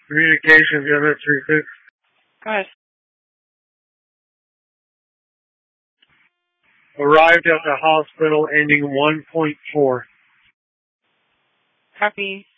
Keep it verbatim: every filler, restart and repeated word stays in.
Communications, Emmett three six. Go ahead. Arrived at the hospital ending one point four. Copy.